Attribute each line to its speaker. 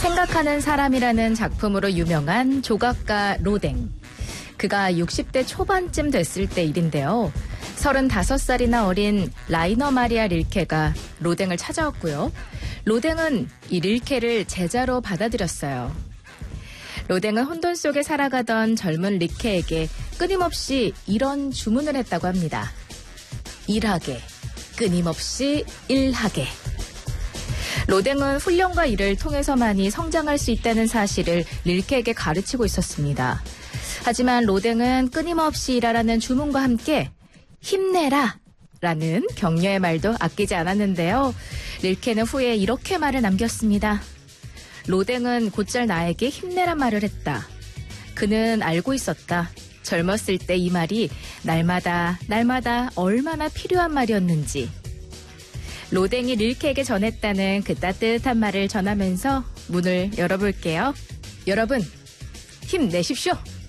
Speaker 1: 생각하는 사람이라는 작품으로 유명한 조각가 로댕. 그가 60대 초반쯤 됐을 때 일인데요. 35살이나 어린 라이너 마리아 릴케가 로댕을 찾아왔고요. 로댕은 이 릴케를 제자로 받아들였어요. 로댕은 혼돈 속에 살아가던 젊은 릴케에게 끊임없이 이런 주문을 했다고 합니다. 일하게, 끊임없이 일하게. 로댕은 훈련과 일을 통해서만이 성장할 수 있다는 사실을 릴케에게 가르치고 있었습니다. 하지만 로댕은 끊임없이 일하라는 주문과 함께 힘내라 라는 격려의 말도 아끼지 않았는데요. 릴케는 후에 이렇게 말을 남겼습니다. 로댕은 곧잘 나에게 힘내란 말을 했다. 그는 알고 있었다. 젊었을 때 이 말이 날마다 얼마나 필요한 말이었는지. 로댕이 릴케에게 전했다는 그 따뜻한 말을 전하면서 문을 열어볼게요. 여러분, 힘내십시오.